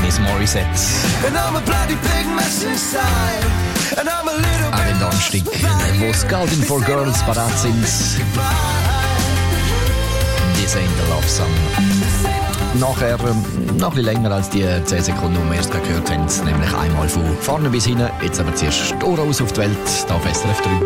Alanis Morissette. Auch den Donnerstag, wo Scouting for Girls parat sind. This ain't the love song. Nachher noch ein bisschen länger als die 10 Sekunden, die wir erst gehört haben. Nämlich einmal von vorne bis hinten. Jetzt aber zuerst die Ohren aus auf die Welt, hier auf SRF 3.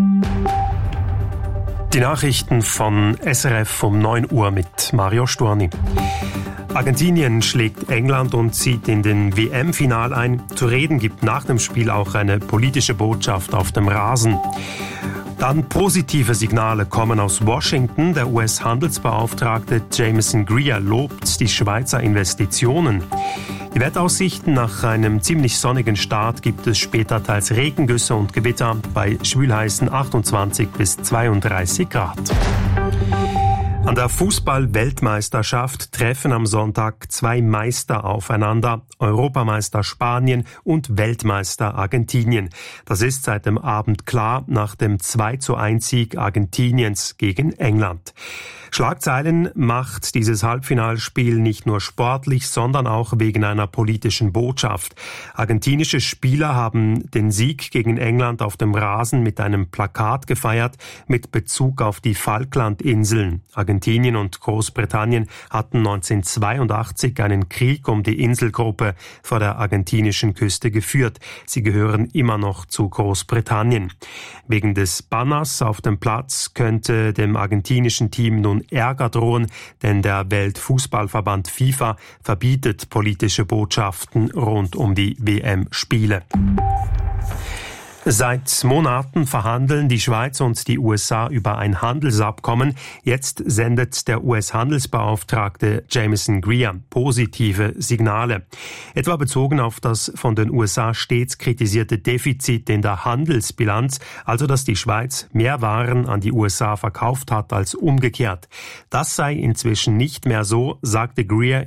Die Nachrichten von SRF um 9 Uhr mit Mario Storni. Argentinien schlägt England und zieht in den WM-Final ein. Zu reden gibt nach dem Spiel auch eine politische Botschaft auf dem Rasen. Dann positive Signale kommen aus Washington. Der US-Handelsbeauftragte Jameson Greer lobt die Schweizer Investitionen. Die Wetteraussichten: nach einem ziemlich sonnigen Start gibt es später teils Regengüsse und Gewitter bei schwülheißen 28 bis 32 Grad. An der Fußball-Weltmeisterschaft treffen am Sonntag 2 Meister aufeinander, Europameister Spanien und Weltmeister Argentinien. Das ist seit dem Abend klar nach dem 2:1-Sieg Argentiniens gegen England. Schlagzeilen macht dieses Halbfinalspiel nicht nur sportlich, sondern auch wegen einer politischen Botschaft. Argentinische Spieler haben den Sieg gegen England auf dem Rasen mit einem Plakat gefeiert mit Bezug auf die Falklandinseln. Argentinien und Großbritannien hatten 1982 einen Krieg um die Inselgruppe vor der argentinischen Küste geführt. Sie gehören immer noch zu Großbritannien. Wegen des Banners auf dem Platz könnte dem argentinischen Team nun Ärger drohen, denn der Weltfußballverband FIFA verbietet politische Botschaften rund um die WM-Spiele. Seit Monaten verhandeln die Schweiz und die USA über ein Handelsabkommen. Jetzt sendet der US-Handelsbeauftragte Jameson Greer positive Signale. Etwa bezogen auf das von den USA stets kritisierte Defizit in der Handelsbilanz, also dass die Schweiz mehr Waren an die USA verkauft hat als umgekehrt. Das sei inzwischen nicht mehr so, sagte Greer